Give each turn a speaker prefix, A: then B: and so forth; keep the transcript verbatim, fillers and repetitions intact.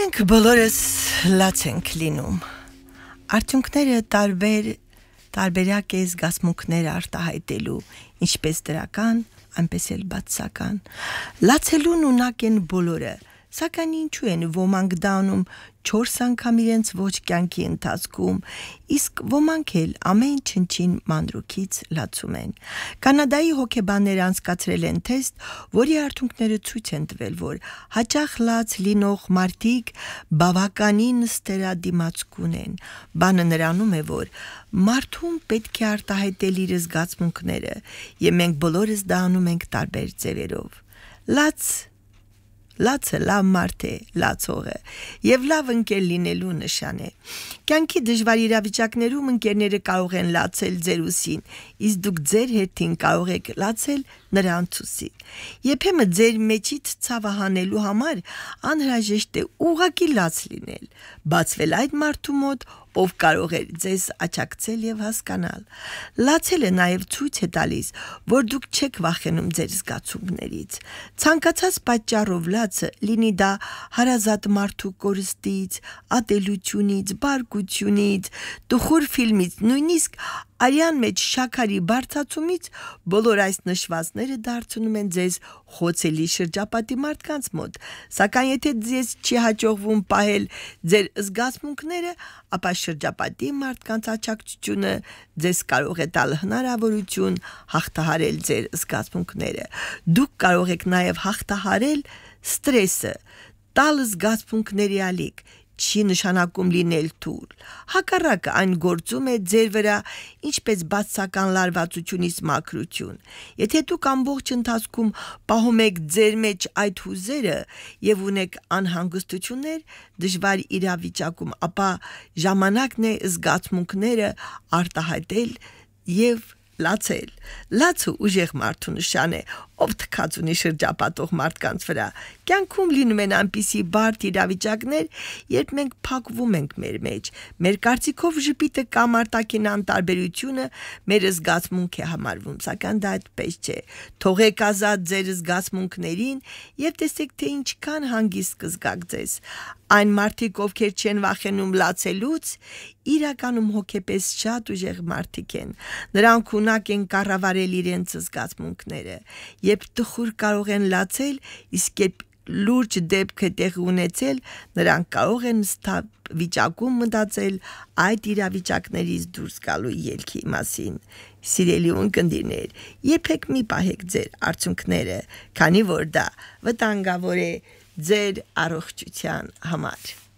A: Մենք բոլորս լաց ենք լինում, արդյունքները տարբեր, տարբերակ է զգացմունքներ արտահայտելու, ինչպես դրական, այնպես էլ բացասական, լացելուն ունակ են բոլորը, սակայն ինչու են ոմանք դա անում չորս անգամ իրենց ոչ կյանքի ընթացքում, իսկ ոմանք էլ ամեն չնչին մանրուքից լացում են։ Կանադայի հոգեբանները անցկացրել են թեստ, որի արդյունքները ցույց են տվել, որ հաճախ լաց լինող մարդիկ բավականին ստերադիմացկուն են։ Բանը նրանում է, որ մարդուն պետք է արտահայտել իր զգացմունքները, եւ մենք բոլորս դա անում ենք տարբեր ձևերով։ Լաց Լացը լավ մարդ է, լացողը, եւ լավ ընկեր լինելու նշան է։ Կյանքի դժվար իրավիճակներում ընկերները կարող են լացել ձեր ուսին, իսկ դուք ձեր հերթին կարող եք լացել նրանց ուսին։ Երբեմն ձեր մեջից ցավը հանելու համար անհրաժեշտ է ուղղակի լաց լինել, բացվել այդ մարդու մոտ, ով կարող է ձեզ աջակցել եւ հասկանալ։ Լացելը նաեւ ցույց է տալիս, որ դուք չեք վախենում ձեր զգացումներից։ Ցանկացած պատճառով լացը, լինի դա հարազատ մարդու կորստից, ատելությունից, բարկությունից, տխուր ֆիլմից, նույնիսկ արյան մեջ շաքարի բարձացումից, բոլոր այս նշվածները դարձնում են ձեզ խոցելի շրջապատի մարդկանց մոտ, սակայն եթե ձեզ չի հաջողվում պահել ձեր զգացմունքները, ապա շրջապատի մարդկանց աջակցությունը ձեզ կարող է տալ հնարավորություն հաղթահարել ձեր զգացմունքները։ Դուք կարող եք նաև հաղթահարել ստրեսը, տալ զգացմունքների ալիք, չի նշանակում լինել թույլ։ Հակառակը այն գործում է ձեր վրա ինչպես բացասական լարվածությունից մաքրություն։ Եթե դուք ամբողջ ընթացքում պահում եք ձեր մեջ այդ հուզերը եւ ունեք անհանգստություններ, դժվար իրավիճակում, ապա ժամանակն է զգացմունքները արտահայտել եւ լացել։ Լացը ուժեղ մարդու նշան է, ով թքած ունի շրջապատող մարդկանց վրա։ Կյանքում լինում են այնպիսի բարդ իրավիճակներ, երբ մենք փակվում ենք մեր մեջ։ Մեր կարծիքով ժպիտը կամ արտաքին անտարբերությունը մեր զգացմունք է համարվում, սակայն դա այդպես չէ։ Թողեք ազատ ձեր զգացմունքներին եւ տեսեք, թե ինչքան հանգիստ կզգաք ձեզ։ Այն մարդիկ, ովքեր չեն վախենում լացելուց, իրականում հոգեպես շատ ուժեղ մարդիկ են։ Նրանք ունակ են կառավարել իրենց զգացմունքները։ Երբ տխուր կարող են լացել, իսկ երբ լուրջ դեպք է տեղի ունեցել, նրանք կարող են ստապ վիճակում մտածել այդ իրավիճակներից դուրս գալու ելքի մասին։ Սիրելի ունկնդիրներ, երբեք մի պահեք ձեր արդյունքները, քանի որ դա վտանգավոր է ձեր առողջության համար։